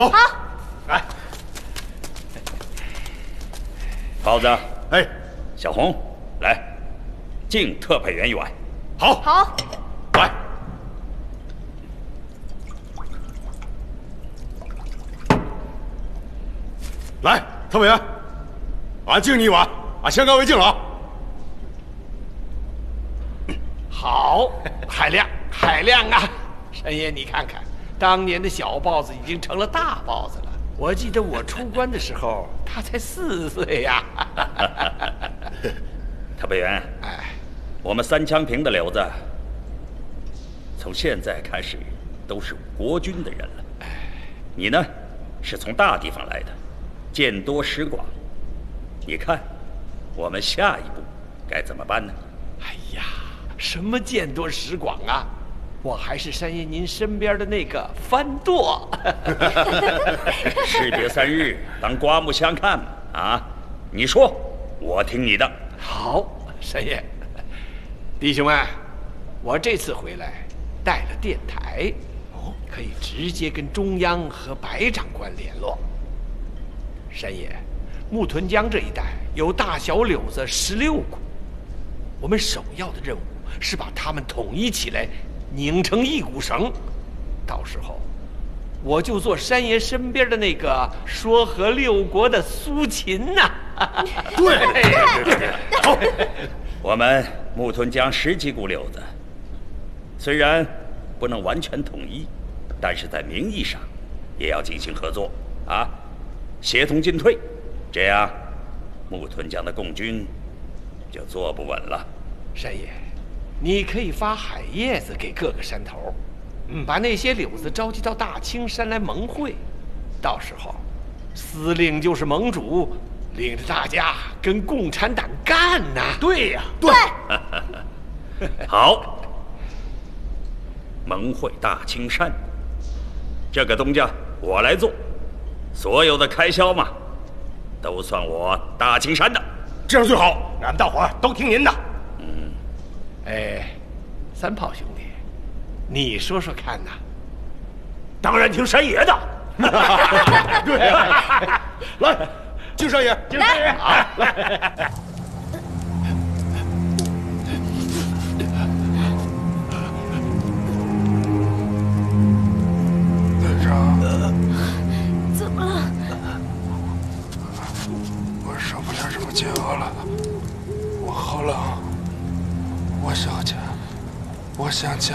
好， 来， 包子， 哎， 小红，来，敬特派员一碗。 好， 好， 来，来，特派员，俺敬你一碗，俺先干为敬了啊。 好，海亮，海亮啊！山爷，你看看，当年的小豹子已经成了大豹子了。我记得我出关的时候，他才4岁呀。 特派员， 哎， 我们三枪坪的柳子，从现在开始都是国军的人了。你呢，是从大地方来的，见多识广。你看，我们下一步该怎么办呢？ 哎呀，什么见多识广啊！我还是山爷您身边的那个翻舵。 士别3日，当刮目相看啊！你说，我听你的。 好，山爷，弟兄们，我这次回来带了电台，可以直接跟中央和白长官联络。山爷，木屯江这一带有大小柳子16股，我们首要的任务是把它们统一起来，拧成一股绳。到时候，我就做山爷身边的那个说和6国的苏秦呐。 对，好， 我们木屯江10几股柳子，虽然不能完全统一，但是在名义上也要进行合作啊，协同进退，这样木屯江的共军就坐不稳了。 山爷，你可以发海叶子给各个山头，把那些柳子召集到大青山来盟会，到时候司令就是盟主，领着大家跟共产党干呐！ 对呀， 对， 好，盟会大青山，这个东家我来做，所有的开销嘛，都算我大青山的。 这样最好，俺们大伙儿都听您的。 哎，三炮兄弟，你说说看呐？ 当然听山爷的。对，来，敬山爷，敬山爷，好，来。 队长， 怎么了？ 我受不了这么煎熬了，我好冷，我想家，我想家。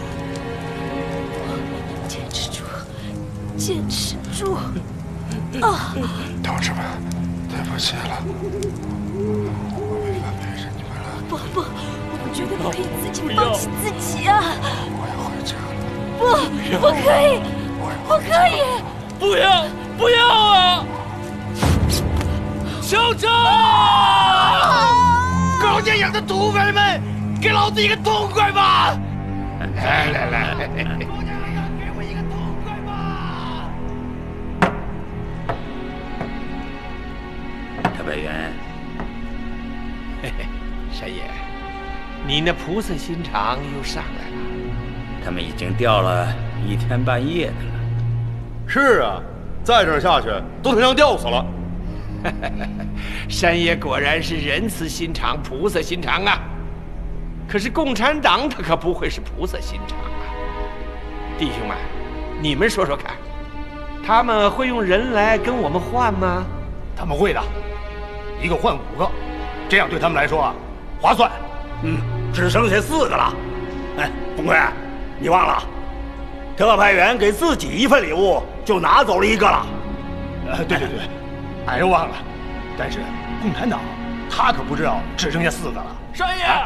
坚持住，坚持住！啊！ 同志们，对不起了，我没法陪着你们了。 不，我们绝对不可以自己放弃自己啊！ 我要回家了。 不可以，不可以！ 不要啊！乡长！高家养的土匪们，给老子一个痛快吧！来，高家养，给我一个痛快吧！ 特派员， 山爷，你那菩萨心肠又上来了。 他们已经钓了1天半夜的了。 是啊，再这样下去，都他娘吊死了。 山爷果然是仁慈心肠、菩萨心肠啊！可是共产党他可不会是菩萨心肠啊！弟兄们，你们说说看，他们会用人来跟我们换吗？ 他们会的，一个换5个，这样对他们来说啊，划算。 只剩下4个了。哎，冯奎，你忘了，特派员给自己一份礼物，就拿走了1个了。 对，俺又忘了。但是共产党他可不知道只剩下4个了。 山爷，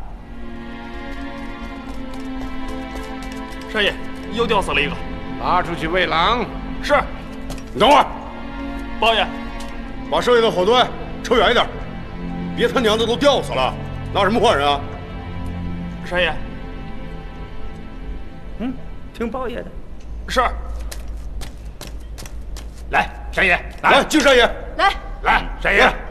山爷又吊死了1个。 拉出去喂狼。 是。 你等会儿， 包爷， 把剩下的火堆撤远一点，别他娘的都吊死了，拿什么换人啊？ 山爷。 听包爷的。 是。 来，山爷，来，敬山爷， 来， 来，山爷。